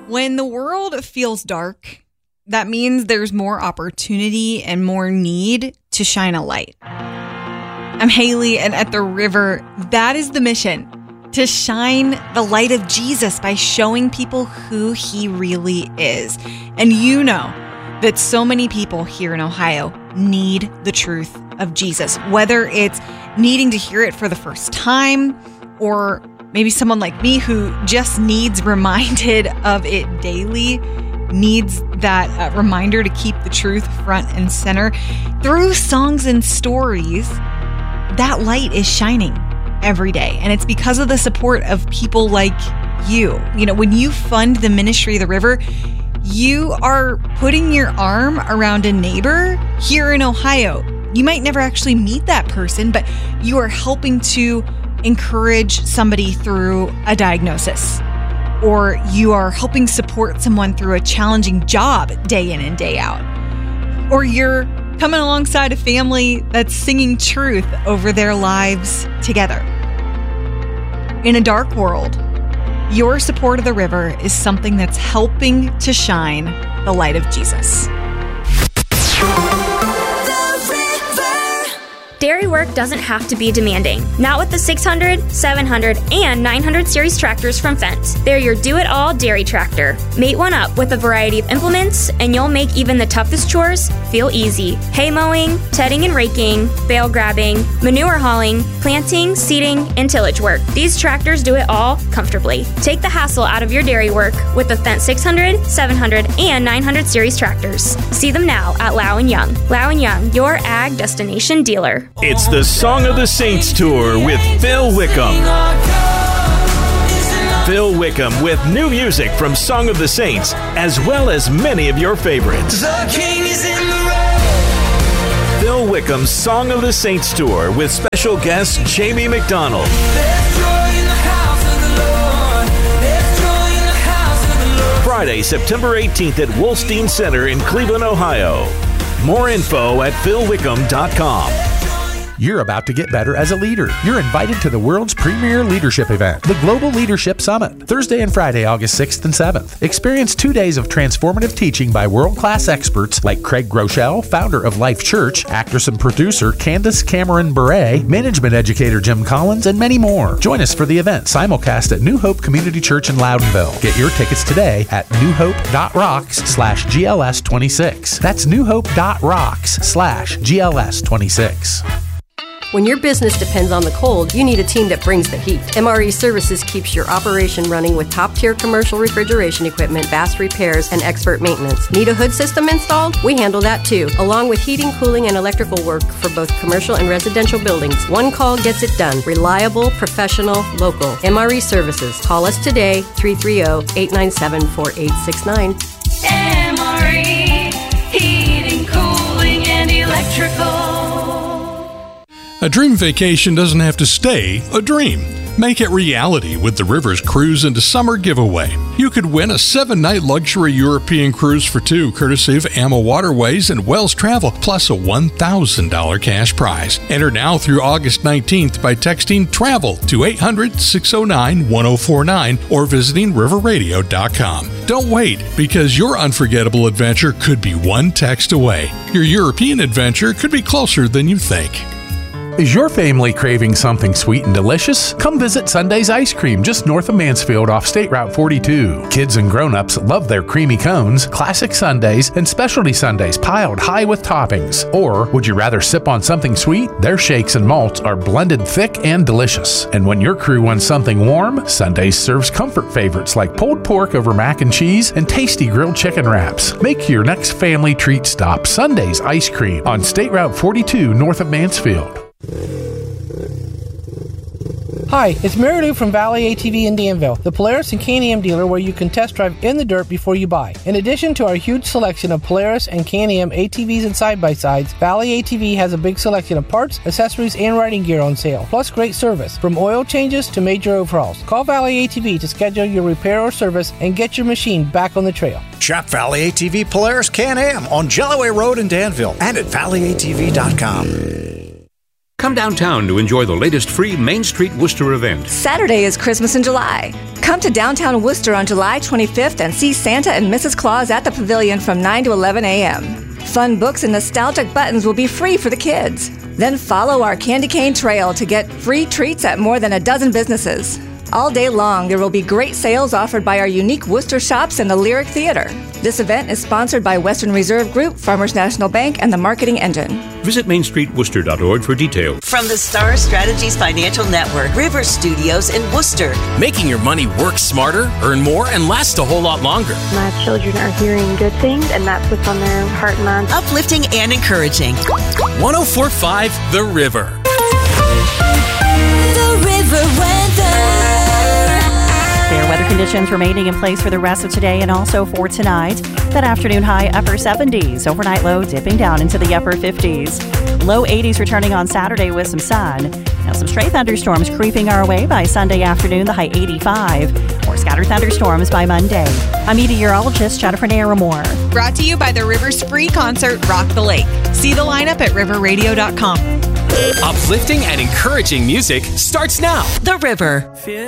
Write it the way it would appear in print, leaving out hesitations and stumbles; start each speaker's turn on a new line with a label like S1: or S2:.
S1: When the world feels dark, that means there's more opportunity and more need to shine a light. I'm Haley, and at the River, that is the mission, to shine the light of Jesus by showing people who he really is. And you know that so many people here in Ohio need the truth of Jesus, whether it's needing to hear it for the first time, or maybe someone like me who just needs reminded of it daily, needs that reminder to keep the truth front and center. Through songs and stories, that light is shining every day. And it's because of the support of people like you. You know, when you fund the ministry of the River, you are putting your arm around a neighbor here in Ohio. You might never actually meet that person, but you are helping to encourage somebody through a diagnosis, or you are helping support someone through a challenging job day in and day out, or you're coming alongside a family that's singing truth over their lives together. In a dark world, your support of the River is something that's helping to shine the light of Jesus.
S2: Dairy work doesn't have to be demanding. Not with the 600, 700, and 900 series tractors from Fendt. They're your do-it-all dairy tractor. Mate one up with a variety of implements, and you'll make even the toughest chores feel easy. Hay mowing, tedding and raking, bale grabbing, manure hauling, planting, seeding, and tillage work. These tractors do it all comfortably. Take the hassle out of your dairy work with the Fendt 600, 700, and 900 series tractors. See them now at Lau & Young. Lau & Young, your ag destination dealer.
S3: It's the Song of the Saints Tour with Phil Wickham. Phil Wickham with new music from Song of the Saints, as well as many of your favorites. The King is in the road. Phil Wickham's Song of the Saints Tour with special guest Jamie McDonald. Friday, September 18th at Wolstein Center in Cleveland, Ohio. More info at philwickham.com.
S4: You're about to get better as a leader. You're invited to the world's premier leadership event, the Global Leadership Summit, Thursday and Friday, August 6th and 7th. Experience 2 days of transformative teaching by world-class experts like Craig Groeschel, founder of Life Church, actress and producer Candace Cameron Bure, management educator Jim Collins, and many more. Join us for the event, simulcast at New Hope Community Church in Loudonville. Get your tickets today at newhope.rocks/GLS26. That's newhope.rocks/GLS26.
S5: When your business depends on the cold, you need a team that brings the heat. MRE Services keeps your operation running with top-tier commercial refrigeration equipment, fast repairs, and expert maintenance. Need a hood system installed? We handle that too, along with heating, cooling, and electrical work for both commercial and residential buildings. One call gets it done. Reliable, professional, local. MRE Services. Call us today, 330-897-4869.
S6: MRE, heating, cooling, and electrical.
S7: A dream vacation doesn't have to stay a dream. Make it reality with the River's Cruise into Summer giveaway. You could win a 7-night luxury European cruise for two, courtesy of AMA Waterways and Wells Travel, plus a $1,000 cash prize. Enter now through August 19th by texting TRAVEL to 800-609-1049 or visiting riverradio.com. Don't wait, because your unforgettable adventure could be one text away. Your European adventure could be closer than you think.
S4: Is your family craving something sweet and delicious? Come visit Sunday's Ice Cream just north of Mansfield off State Route 42. Kids and grown-ups love their creamy cones, classic sundaes, and specialty sundaes piled high with toppings. Or would you rather sip on something sweet? Their shakes and malts are blended thick and delicious. And when your crew wants something warm, Sundays serves comfort favorites like pulled pork over mac and cheese and tasty grilled chicken wraps. Make your next family treat stop Sunday's Ice Cream on State Route 42 north of Mansfield.
S8: Hi, it's Mary Lou from Valley ATV in Danville, the Polaris and Can-Am dealer where you can test drive in the dirt before you buy. In addition to our huge selection of Polaris and Can-Am ATVs and side-by-sides, Valley ATV has a big selection of parts, accessories, and riding gear on sale, plus great service, from oil changes to major overhauls. Call Valley ATV to schedule your repair or service and get your machine back on the trail.
S9: Shop Valley ATV Polaris Can-Am on Jellaway Road in Danville and at valleyatv.com. Come downtown to enjoy the latest free Main Street Worcester event.
S10: Saturday is Christmas in July. Come to downtown Worcester on July 25th and see Santa and Mrs. Claus at the Pavilion from 9 to 11 a.m. Fun books and nostalgic buttons will be free for the kids. Then follow our candy cane trail to get free treats at more than a dozen businesses. All day long, there will be great sales offered by our unique Worcester shops and the Lyric Theater. This event is sponsored by Western Reserve Group, Farmers National Bank, and the Marketing Engine.
S9: Visit mainstreetworcester.org for details.
S11: From the Star Strategies Financial Network, River Studios in Worcester.
S12: Making your money work smarter, earn more, and last a whole lot longer.
S13: My children are hearing good things, and that's what's on their heart and mind.
S11: Uplifting and encouraging.
S12: 104.5 The River.
S14: The River Weather.
S15: Fair weather conditions remaining in place for the rest of today and also for tonight. That afternoon high upper 70s. Overnight low dipping down into the upper 50s. Low 80s returning on Saturday with some sun. Now some stray thunderstorms creeping our way by Sunday afternoon, the high 85. Or scattered thunderstorms by Monday. I'm meteorologist Jennifer Naramore.
S1: Brought to you by the River's free concert, Rock the Lake. See the lineup at riverradio.com.
S12: Uplifting and encouraging music starts now.
S11: The River.